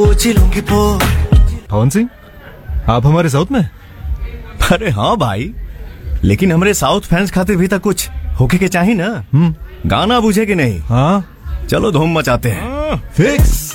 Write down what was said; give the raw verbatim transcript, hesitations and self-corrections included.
पवन सिंह, आप हमारे साउथ में? अरे हाँ भाई, लेकिन हमारे साउथ फैंस खाते भी तक कुछ होके के चाहिए ना। हम्म, गाना बुझे कि नहीं? हाँ, चलो धूम मचाते हैं। फिक्स।